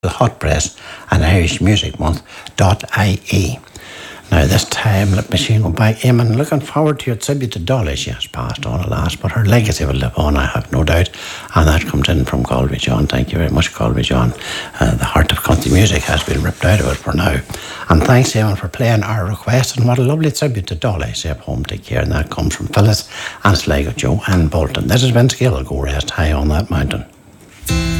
Hot Press and Irish Music Month.ie. Now this time, let me see, go by Eamon, looking forward to your tribute to Dolly. She has passed on, alas, but her legacy will live on, I have no doubt. And that comes in from Galway John. Thank you very much, Galway John. The heart of country music has been ripped out of it for now. And thanks, Eamon, for playing our request. And what a lovely tribute to Dolly. Stay up home, take care. And that comes from Phyllis and Sligo Joe and Bolton. This is Vince Gill. Go rest high on that mountain.